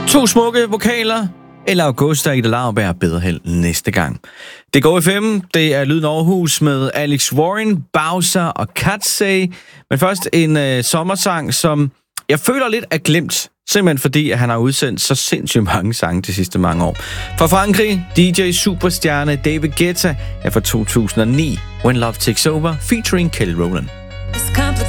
To smukke vokaler, eller Augusta og Ida Lauerberg, bedre held næste gang. Det går FM, det er Lyden Aarhus med Alex Warren, Bowser og Katsay. Men først en sommersang, som jeg føler lidt er glemt, simpelthen fordi at han har udsendt så sindssygt mange sange de sidste mange år. Fra Frankrig, DJ-superstjerne David Guetta er fra 2009, When Love Takes Over, featuring Kelly Rowland.